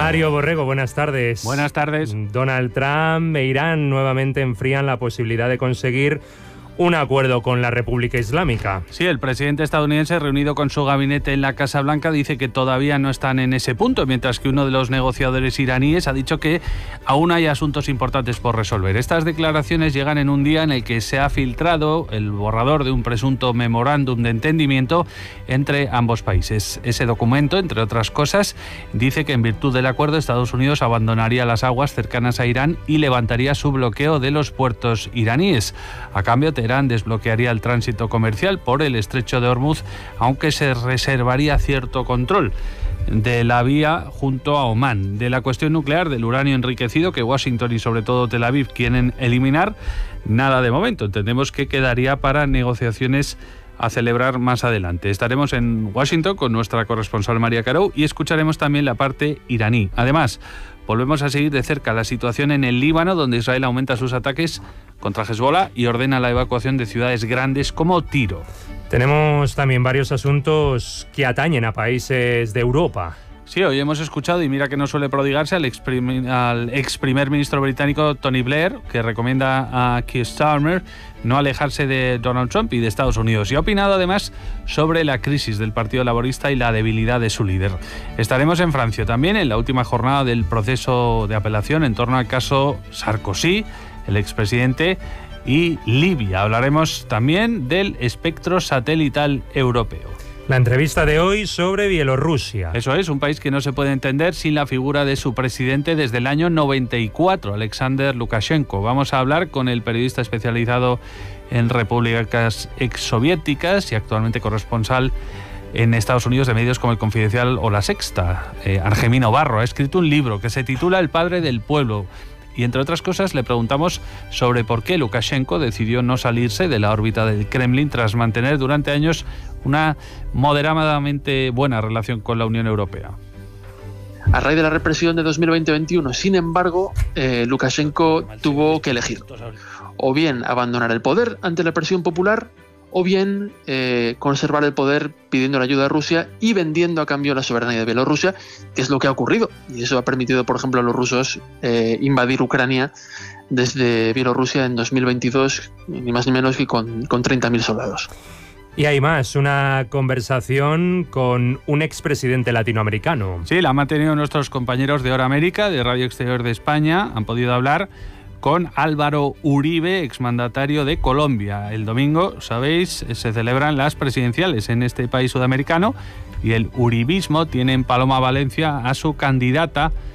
Mario Borrego, buenas tardes. Buenas tardes. Donald Trump e Irán nuevamente enfrían la posibilidad de conseguir un acuerdo con la República Islámica. Sí, el presidente estadounidense, reunido con su gabinete en la Casa Blanca, dice que todavía no están en ese punto, mientras que uno de los negociadores iraníes ha dicho que aún hay asuntos importantes por resolver. Estas declaraciones llegan en un día en el que se ha filtrado el borrador de un presunto memorándum de entendimiento entre ambos países. Ese documento, entre otras cosas, dice que en virtud del acuerdo Estados Unidos abandonaría las aguas cercanas a Irán y levantaría su bloqueo de los puertos iraníes. A cambio, Teherán desbloquearía el tránsito comercial por el estrecho de Hormuz, aunque se reservaría cierto control de la vía junto a Omán. De la cuestión nuclear del uranio enriquecido, que Washington y sobre todo Tel Aviv quieren eliminar, nada de momento. Entendemos que quedaría para negociaciones a celebrar más adelante. Estaremos en Washington con nuestra corresponsal María Carou y escucharemos también la parte iraní. Además, volvemos a seguir de cerca la situación en el Líbano, donde Israel aumenta sus ataques contra Hezbollah y ordena la evacuación de ciudades grandes como Tiro. Tenemos también varios asuntos que atañen a países de Europa. Sí, hoy hemos escuchado, y mira que no suele prodigarse, al ex primer ministro británico Tony Blair, que recomienda a Keir Starmer no alejarse de Donald Trump y de Estados Unidos. Y ha opinado además sobre la crisis del Partido Laborista y la debilidad de su líder. Estaremos en Francia también en la última jornada del proceso de apelación en torno al caso Sarkozy, el expresidente, y Libia. Hablaremos también del espectro satelital europeo. La entrevista de hoy sobre Bielorrusia. Eso es, un país que no se puede entender sin la figura de su presidente desde el año 94, Alexander Lukashenko. Vamos a hablar con el periodista especializado en repúblicas exsoviéticas y actualmente corresponsal en Estados Unidos de medios como El Confidencial o La Sexta. Argemino Barro ha escrito un libro que se titula El padre del pueblo. Y entre otras cosas le preguntamos sobre por qué Lukashenko decidió no salirse de la órbita del Kremlin tras mantener durante años una moderadamente buena relación con la Unión Europea. A raíz de la represión de 2020-21, sin embargo, Lukashenko tuvo que elegir o bien abandonar el poder ante la presión popular o bien conservar el poder pidiendo la ayuda a Rusia y vendiendo a cambio la soberanía de Bielorrusia, que es lo que ha ocurrido. Y eso ha permitido, por ejemplo, a los rusos invadir Ucrania desde Bielorrusia en 2022, ni más ni menos que con 30.000 soldados. Y hay más, una conversación con un expresidente latinoamericano. Sí, la han mantenido nuestros compañeros de Hora América, de Radio Exterior de España. Han podido hablar con Álvaro Uribe, exmandatario de Colombia. El domingo, sabéis, se celebran las presidenciales en este país sudamericano y el uribismo tiene en Paloma Valencia a su candidata